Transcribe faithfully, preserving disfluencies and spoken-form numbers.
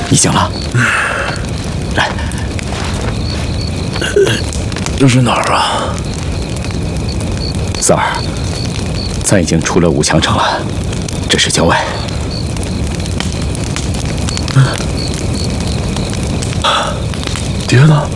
你醒了，来， 这是哪儿啊？ 三儿，咱已经出了武强城了，这是郊外。 爹呢？